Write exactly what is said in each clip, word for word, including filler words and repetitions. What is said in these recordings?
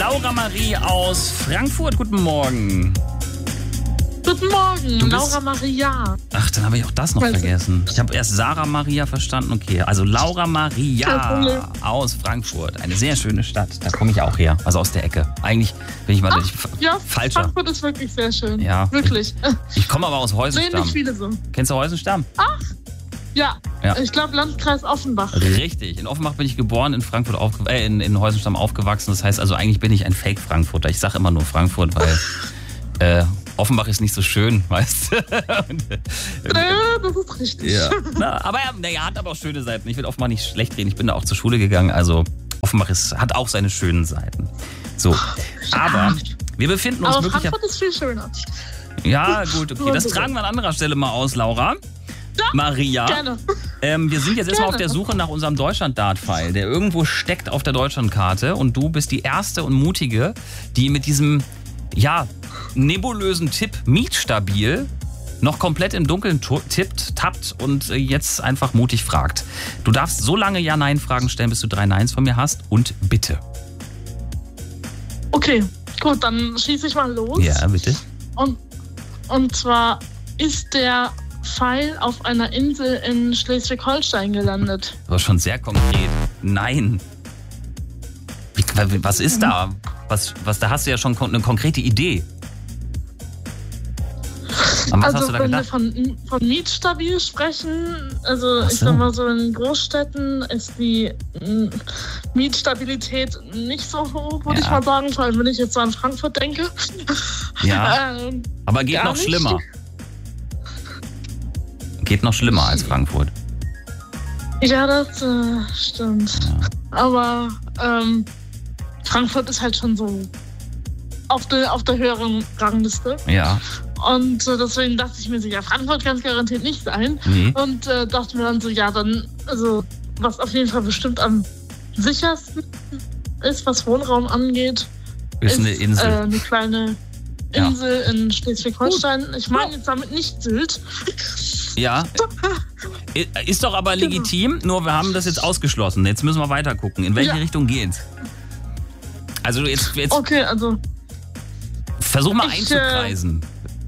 Laura Marie aus Frankfurt. Guten Morgen. Guten Morgen, Du bist- Laura Maria. Ach, dann habe ich auch das noch Weiß ich. vergessen. Ich habe erst Sarah Maria verstanden. Okay, also Laura Kein Maria Problem. aus Frankfurt. Eine sehr schöne Stadt. Da komme ich auch her. Also aus der Ecke. Eigentlich bin ich mal ich, Ja, falscher. Frankfurt ist wirklich sehr schön. Ja. Wirklich. Ich komme aber aus Sehen Heusenstamm. nicht viele so. Kennst du Heusenstamm? Ja, Ja. ich glaube Landkreis Offenbach. Richtig. In Offenbach bin ich geboren, in Frankfurt aufge äh, in, in Heusenstamm aufgewachsen. Das heißt also, eigentlich bin ich ein Fake-Frankfurter. Ich sage immer nur Frankfurt, weil äh, Offenbach ist nicht so schön, weißt du? Und, äh, Ja, das ist richtig. ja. Na, aber er na, ja, hat aber auch schöne Seiten. Ich will Offenbach nicht schlecht reden. Ich bin da auch zur Schule gegangen. Also Offenbach ist, hat auch seine schönen Seiten. So. Aber wir befinden uns Aber möglicherweise. Frankfurt ist viel schöner. Ja, gut, okay. Das tragen wir an anderer Stelle mal aus, Laura. Maria. Gerne. Ähm, wir sind jetzt erstmal Gerne. auf der Suche nach unserem Deutschland-Dart-Pfeil, der irgendwo steckt auf der Deutschlandkarte. Und du bist die erste und mutige, die mit diesem, ja, nebulösen Tipp mietstabil noch komplett im Dunkeln tu- tippt, tappt und äh, jetzt einfach mutig fragt. Du darfst so lange Ja-Nein-Fragen stellen, bis du drei Neins von mir hast. Und bitte. Okay, gut, dann schieße ich mal los. Ja, bitte. Und, und zwar ist der Pfeil auf einer Insel in Schleswig-Holstein gelandet. Das war schon sehr konkret. Nein. Wie, was ist da? Was, was, da hast du ja schon kon- eine konkrete Idee. An was hast Also du da wenn wir gedacht? von, von mietstabil sprechen, also Ach ich so. sag mal so in Großstädten ist die mm, Mietstabilität nicht so hoch, würde Ja. ich mal sagen, vor allem wenn ich jetzt so an Frankfurt denke. Ja, Ähm, aber geht gar noch nicht. schlimmer. Geht noch schlimmer als Frankfurt. ja, das äh, stimmt. Ja. Aber ähm, Frankfurt ist halt schon so auf der, auf der höheren Rangliste. Ja, Und äh, deswegen dachte ich mir so, ja, Frankfurt kann es garantiert nicht sein. nee. Und äh, dachte mir dann so, ja, dann, also, was auf jeden Fall bestimmt am sichersten ist, was Wohnraum angeht, Ist eine Insel. Äh, eine kleine Ja. Insel in Schleswig-Holstein. Ich meine jetzt damit nicht Sylt. Ja. Ist doch aber legitim, nur wir haben das jetzt ausgeschlossen. Jetzt müssen wir weiter gucken. In welche Ja. Richtung geht's? Also jetzt, jetzt Okay, also, versuch mal ich, einzukreisen.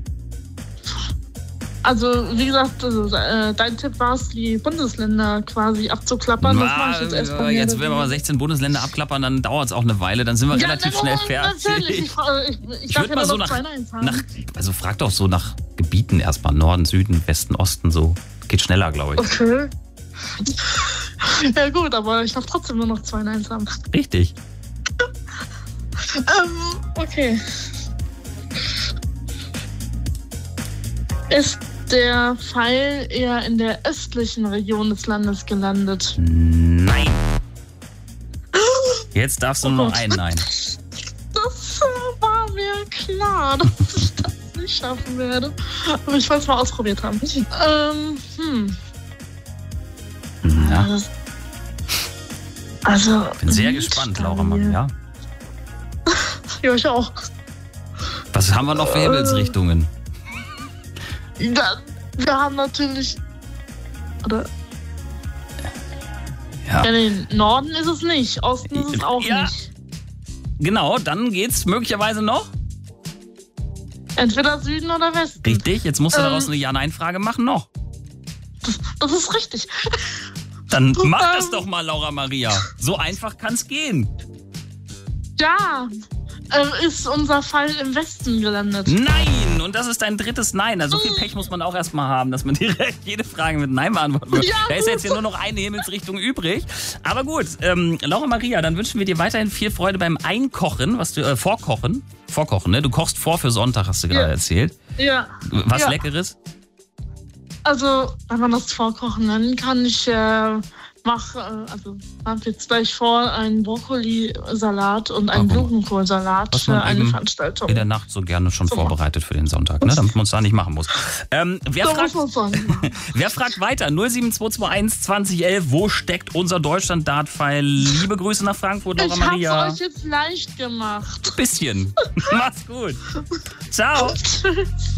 also wie gesagt, also, äh, dein Tipp war es, die Bundesländer quasi abzuklappern. Das mache ich jetzt erstmal. mehr jetzt, oder wenn wir mal weniger. sechzehn Bundesländer abklappern, dann dauert es auch eine Weile. Dann sind wir Ja, relativ na, schnell na, fertig. Natürlich, ich, fra- ich, ich, Ich darf würde ja mal nur so noch nach, zwei Neins haben. nach, also frag doch so nach Gebieten erstmal. Norden, Süden, Westen, Osten, so. Geht schneller, glaube ich. Okay. Ja gut, aber ich darf trotzdem nur noch zwei Neins haben. Richtig. Ähm, okay. Ist der Pfeil eher in der östlichen Region des Landes gelandet? Nein. Jetzt darfst du Oh nur noch Gott. ein Nein. Das äh, war mir klar, dass ich das nicht schaffen werde. Aber ich wollte es mal ausprobiert haben. Ähm, hm. Ja, Das- Also. bin sehr nicht gespannt, stabil. Laura Mann. Ja. Ja, ich auch. Was haben wir noch für Himmelsrichtungen? Ja, wir haben natürlich. Oder. Ja. Ja, nee, Norden ist es nicht. Osten ist es auch Ja. nicht. Genau, dann geht's möglicherweise noch. Entweder Süden oder Westen. Richtig, jetzt musst du Ähm. daraus eine Ja-Nein-Frage machen. Noch. Das, das ist richtig. Dann mach das Ähm. doch mal, Laura Maria. So einfach kann's gehen. Ja. Äh, ist unser Fall im Westen gelandet. Nein! Und das ist dein drittes Nein. Also so viel Pech muss man auch erstmal haben, dass man direkt jede Frage mit Nein beantworten wird. Ja, Da ist jetzt hier nur noch eine Himmelsrichtung übrig. Aber gut, ähm, Laura Maria, dann wünschen wir dir weiterhin viel Freude beim Einkochen, was du, äh, Vorkochen. Vorkochen, ne? Du kochst vor für Sonntag, hast du gerade Ja. erzählt. Ja. Was Ja. Leckeres? Also, wenn man das Vorkochen nennen kann, ich äh, mache, äh, also habe jetzt gleich vor, einen Brokkolisalat und einen Warum? Blumenkohlsalat Was für man eine eben Veranstaltung. In der Nacht so gerne schon Super. vorbereitet für den Sonntag, ne? Damit man es da nicht machen muss. Ähm, wer, So fragt, muss man sagen. wer fragt weiter? null sieben zwei zwei eins zwanzig elf. Wo steckt unser Deutschland-Dart-Pfeil? Liebe Grüße nach Frankfurt, Laura Ich Maria. hab's euch jetzt leicht gemacht. Bisschen. Mach's gut. Ciao. Tschüss.